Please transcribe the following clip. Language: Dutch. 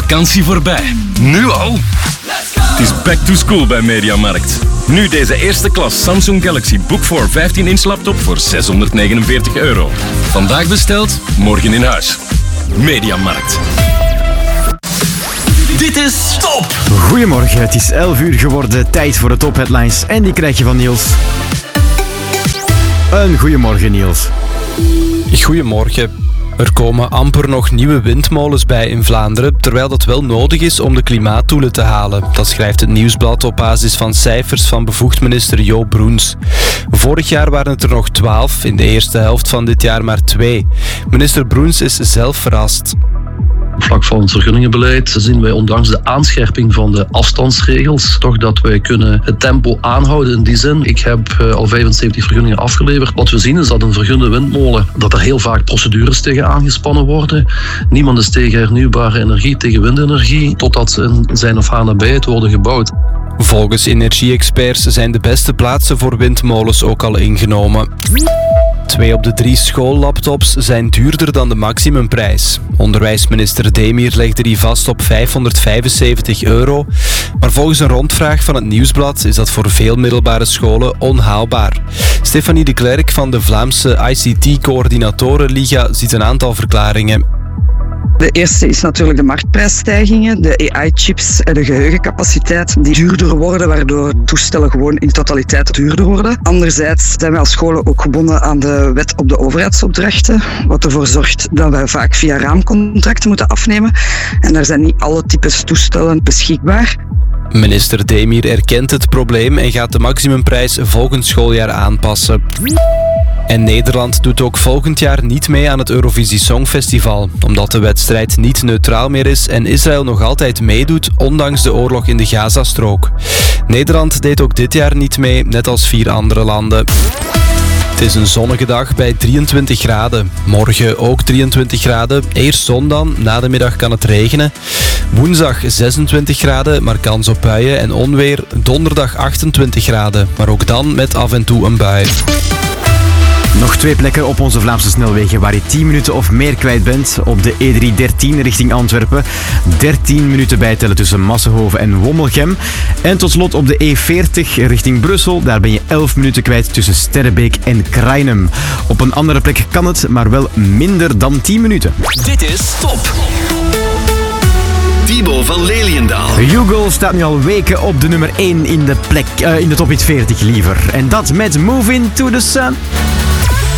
vakantie voorbij. Nu al? Het is back to school bij Mediamarkt. Nu deze eerste klas Samsung Galaxy Book 4 15-inch laptop voor €649. Vandaag besteld, morgen in huis. Mediamarkt. Dit is Top! Goedemorgen, het is 11 uur geworden. Tijd voor de Top Headlines. En die krijg je van Niels. Een goedemorgen, Niels. Goedemorgen. Er komen amper nog nieuwe windmolens bij in Vlaanderen, terwijl dat wel nodig is om de klimaatdoelen te halen. Dat schrijft het Nieuwsblad op basis van cijfers van bevoegd minister Jo Broens. Vorig jaar waren het er nog 12, in de eerste helft van dit jaar maar 2. Minister Broens is zelf verrast. Op vlak van het vergunningenbeleid zien wij ondanks de aanscherping van de afstandsregels toch dat wij kunnen het tempo aanhouden in die zin. Ik heb al 75 vergunningen afgeleverd. Wat we zien is dat een vergunde windmolen, dat er heel vaak procedures tegen aangespannen worden. Niemand is tegen hernieuwbare energie, tegen windenergie, totdat ze in zijn of haar nabijheid worden gebouwd. Volgens energie-experts zijn de beste plaatsen voor windmolens ook al ingenomen. 2 op de 3 schoollaptops zijn duurder dan de maximumprijs. Onderwijsminister Demir legde die vast op €575. Maar volgens een rondvraag van het Nieuwsblad is dat voor veel middelbare scholen onhaalbaar. Stefanie de Klerk van de Vlaamse ICT-coördinatorenliga ziet een aantal verklaringen. De eerste is natuurlijk de marktprijsstijgingen, de AI-chips en de geheugencapaciteit die duurder worden, waardoor toestellen gewoon in totaliteit duurder worden. Anderzijds zijn wij als scholen ook gebonden aan de wet op de overheidsopdrachten, wat ervoor zorgt dat wij vaak via raamcontracten moeten afnemen. En daar zijn niet alle types toestellen beschikbaar. Minister Demir erkent het probleem en gaat de maximumprijs volgend schooljaar aanpassen. En Nederland doet ook volgend jaar niet mee aan het Eurovisie Songfestival, omdat de wedstrijd niet neutraal meer is en Israël nog altijd meedoet, ondanks de oorlog in de Gazastrook. Nederland deed ook dit jaar niet mee, net als 4 andere landen. Het is een zonnige dag bij 23 graden. Morgen ook 23 graden. Eerst zon dan, na de middag kan het regenen. Woensdag 26 graden, maar kans op buien en onweer. Donderdag 28 graden, maar ook dan met af en toe een bui. Nog 2 plekken op onze Vlaamse snelwegen waar je 10 minuten of meer kwijt bent. Op de E313 richting Antwerpen. 13 minuten bijtellen tussen Massenhoven en Wommelgem. En tot slot op de E40 richting Brussel. Daar ben je 11 minuten kwijt tussen Sterrebeek en Krainem. Op een andere plek kan het, maar wel minder dan 10 minuten. Dit is Top! Thibaut van Leliendaal. Hugo staat nu al weken op de nummer 1 in de top hit 40 liever. En dat met Move Into the Sun.